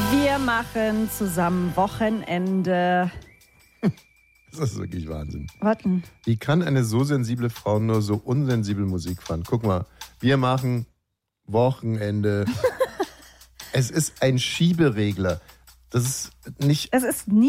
Wir machen zusammen Wochenende. Das ist wirklich Wahnsinn. Warten. Wie kann eine so sensible Frau nur so unsensibel Musik fahren? Guck mal, wir machen Wochenende. Es ist ein Schieberegler. Das ist nicht... Es ist nie